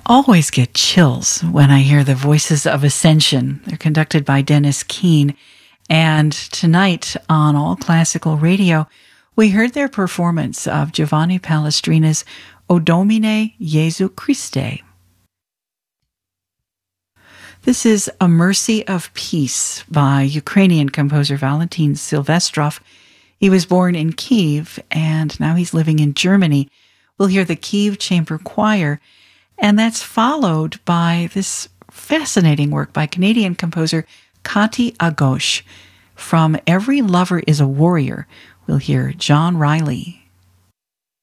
always get chills when I hear the Voices of Ascension. They're conducted by Dennis Keane. And tonight on All Classical Radio, we heard their performance of Giovanni Palestrina's O Domine Jesu Christe. This is A Mercy of Peace by Ukrainian composer Valentin Silvestrov. He was born in Kyiv, and now he's living in Germany. We'll hear the Kyiv Chamber Choir, and that's followed by this fascinating work by Canadian composer Kati Agosh. From Every Lover is a Warrior, we'll hear John Riley.